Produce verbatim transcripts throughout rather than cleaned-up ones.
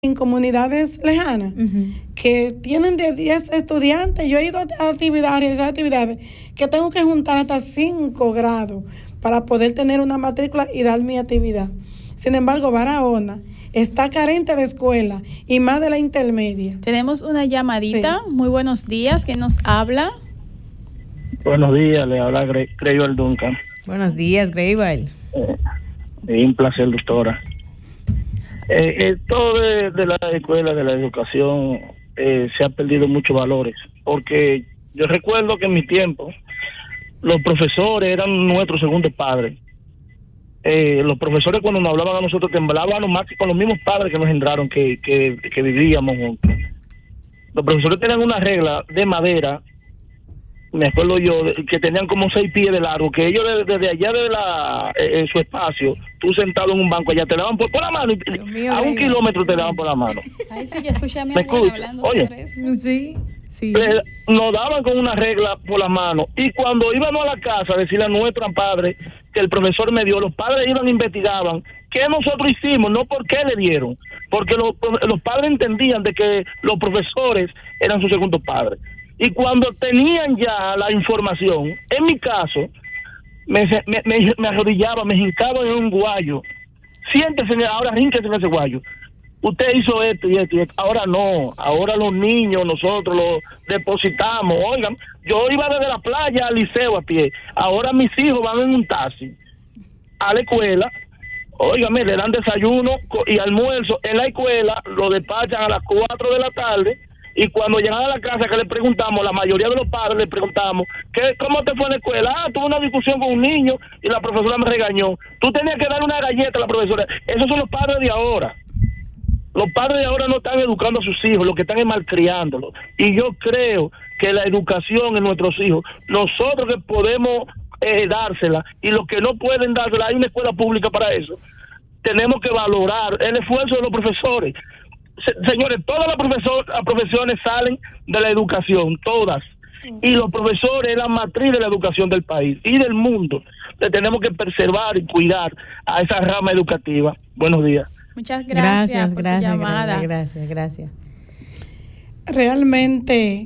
en comunidades lejanas, uh-huh, que tienen de diez estudiantes. Yo he ido a actividades, a realizar actividades que tengo que juntar hasta cinco grados para poder tener una matrícula y dar mi actividad. Sin embargo, Barahona está carente de escuela y más de la intermedia. Tenemos una llamadita. Sí. Muy buenos días. ¿Quién nos habla? Buenos días, le habla Greyval Duncan. Buenos días, Greyval. Eh, un placer, doctora. Eh, esto de, de la escuela, de la educación, eh, se ha perdido muchos valores, porque yo recuerdo que en mi tiempo los profesores eran nuestros segundos padres. Eh, los profesores, cuando nos hablaban a nosotros, temblaban más que con los mismos padres que nos engendraron, que, que, que vivíamos juntos. Los profesores tenían una regla de madera, me acuerdo yo, que tenían como seis pies de largo, que ellos desde, desde allá de la eh, en su espacio, tú sentado en un banco allá, te daban por, por la mano, y, a un kilómetro te daban por la mano. Ay, sí, yo escuché a mi abuela hablando Oye, sobre eso. Sí, sí. Eh, nos daban con una regla por la mano, y cuando íbamos a la casa a decirle a nuestra padre que el profesor me dio, los padres iban e investigaban qué nosotros hicimos, no por qué le dieron, porque los, los padres entendían de que los profesores eran sus segundos padres. Y cuando tenían ya la información, en mi caso, me, me, me, me arrodillaba, me hincaba en un guayo. Siéntese, ahora rínquese en ese guayo. Usted hizo esto y esto y esto. Ahora no, ahora los niños, nosotros los depositamos. Oigan, yo iba desde la playa al liceo a pie. Ahora mis hijos van en un taxi a la escuela. Óigame, le dan desayuno y almuerzo en la escuela, lo despachan a las cuatro de la tarde. Y cuando llegan a la casa, que le preguntamos, la mayoría de los padres le preguntamos, ¿qué, ¿cómo te fue en la escuela? Ah, tuve una discusión con un niño y la profesora me regañó. Tú tenías que darle una galleta a la profesora. Esos son los padres de ahora. Los padres de ahora no están educando a sus hijos, lo que están es malcriándolos. Y yo creo que la educación en nuestros hijos, nosotros que podemos eh, dársela, y los que no pueden dársela, hay una escuela pública para eso. Tenemos que valorar el esfuerzo de los profesores. Señores, todas las, profesor, las profesiones salen de la educación, todas. Y los profesores es la matriz de la educación del país y del mundo. Le tenemos que preservar y cuidar a esa rama educativa. Buenos días. Muchas gracias, gracias por gracias, su llamada. Gracias, gracias. Realmente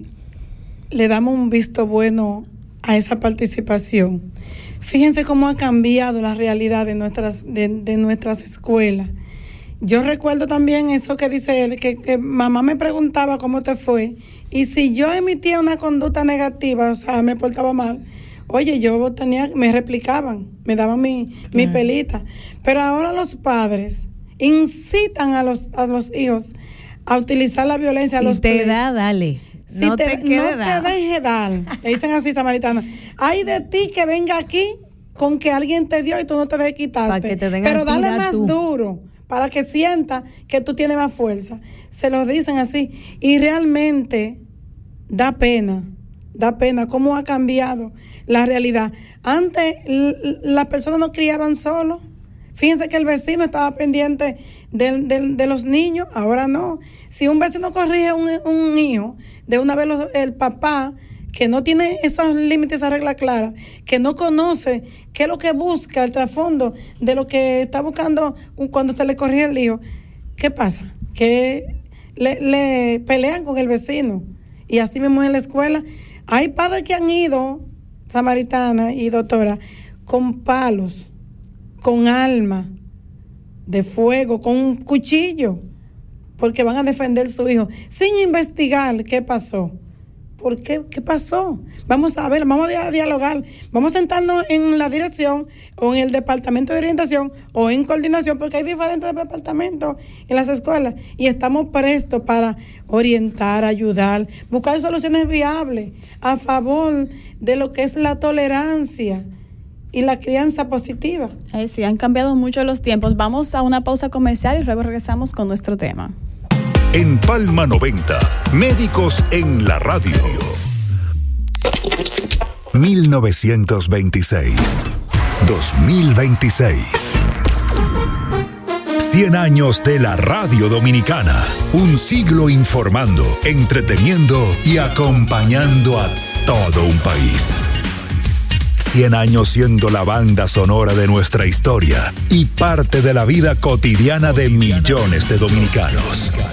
le damos un visto bueno a esa participación. Fíjense cómo ha cambiado la realidad de nuestras, de, de nuestras escuelas. Yo recuerdo también eso que dice él, que, que mamá me preguntaba cómo te fue, y si yo emitía una conducta negativa, o sea, me portaba mal, oye, yo tenía, me replicaban, me daban mi, claro. mi pelita. Pero ahora los padres incitan a los, a los hijos a utilizar la violencia. Si a los te play. da, dale. Si no te, te queda. No te deje dar. Le dicen así, samaritana. Hay de ti que venga aquí con que alguien te dio y tú no te dejes quitarte. Pero dale más tú. duro, para que sienta que tú tienes más fuerza. Se lo dicen así. Y realmente da pena, da pena cómo ha cambiado la realidad. Antes las personas no criaban solos. Fíjense que el vecino estaba pendiente de, de, de los niños, ahora no. Si un vecino corrige un, un hijo, de una vez los, el papá, que no tiene esos límites, esa regla clara, que no conoce qué es lo que busca, el trasfondo de lo que está buscando cuando se le corrige el hijo, ¿qué pasa? Que le, le pelean con el vecino. Y así mismo en la escuela hay padres que han ido, samaritana y doctora, con palos, con arma de fuego, con un cuchillo, porque van a defender a su hijo, sin investigar qué pasó. ¿Por qué? ¿Qué pasó? Vamos a ver, vamos a dialogar, vamos a sentarnos en la dirección o en el departamento de orientación o en coordinación, porque hay diferentes departamentos en las escuelas y estamos prestos para orientar, ayudar, buscar soluciones viables a favor de lo que es la tolerancia y la crianza positiva. Eh, sí, han cambiado mucho los tiempos. Vamos a una pausa comercial y luego regresamos con nuestro tema. En Palma noventa, Médicos en la Radio. mil novecientos veintiséis, dos mil veintiséis. cien años de la radio dominicana. Un siglo informando, entreteniendo y acompañando a todo un país. cien años siendo la banda sonora de nuestra historia y parte de la vida cotidiana de millones de dominicanos.